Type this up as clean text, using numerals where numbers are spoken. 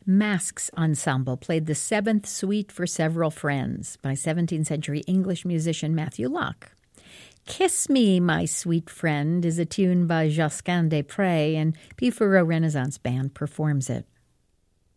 Masks Ensemble played the Seventh Suite for Several Friends by 17th century English musician Matthew Locke. Kiss Me, My Sweet Friend is a tune by Josquin des Prez, and P. Renaissance Band performs it.